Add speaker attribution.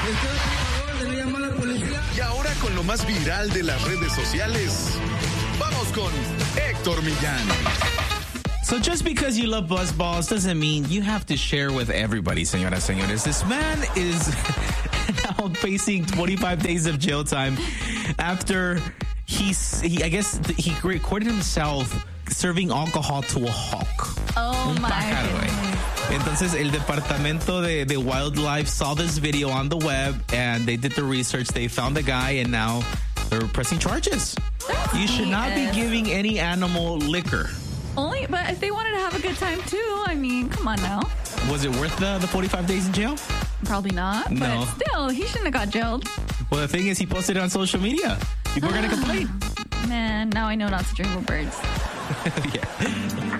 Speaker 1: Y ahora con lo más viral de las redes sociales, vamos con Héctor Millán.
Speaker 2: So just because you love Buzzballs doesn't mean you have to share with everybody, señoras, señores. This man is now facing 25 days of jail time after he recorded himself serving alcohol to a hawk.
Speaker 3: Oh my goodness.
Speaker 2: Entonces, el Departamento de Wildlife saw this video on the web and they did the research. They found the guy and now they're pressing charges. You should not be giving any animal liquor.
Speaker 3: But if they wanted to have a good time too, I mean, come on now.
Speaker 2: Was it worth the 45 days in jail?
Speaker 3: Probably not.
Speaker 2: No.
Speaker 3: But still, he shouldn't have got jailed.
Speaker 2: Well, the thing is, he posted it on social media. People are going to complain.
Speaker 3: Man, now I know not to drink with birds.
Speaker 2: Yeah.